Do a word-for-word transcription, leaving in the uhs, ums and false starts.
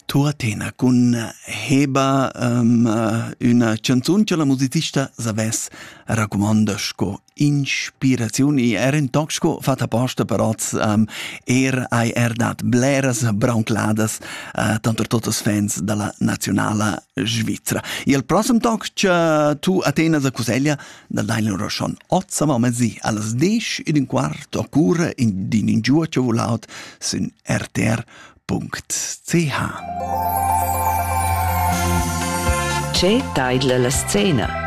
Tu Atena con Heba um, una canzone che la musicista saves raccomanda sco ispirazioni era in toxco fatta apposta per oz um, er ai er dat bleras brauncladas uh, tanto totes fans della nazionale Svizzera. E il prossimo talk che tu Atena za Cuseglia dal Dailin Rochon ozza ma mezzi alles dish ed un quarto a cura in din in giù che volaut sin R T R punkt C H. C'è tailla la scena.